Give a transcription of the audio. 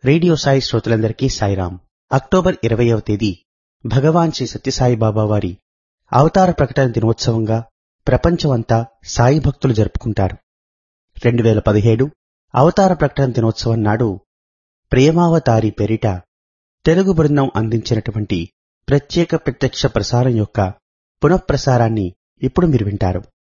Radio Sai శ్రోతలందరికీ Sairam. October 20వ తేదీ భగవాన్ శ్రీ సత్యసాయి బాబా వారి అవతార ప్రకటన దినోత్సవంగా ప్రపంచమంతా సాయి భక్తులు జరుపుకుంటారు. 2017 అవతార ప్రకటన దినోత్సవం నాడు ప్రేమావతారి పేరిట తెలుగు బృందం అందించినటువంటి ప్రత్యేక ప్రత్యక్ష ప్రసారం యొక్క పునఃప్రసారాన్ని ఇప్పుడు మీరు వింటారు.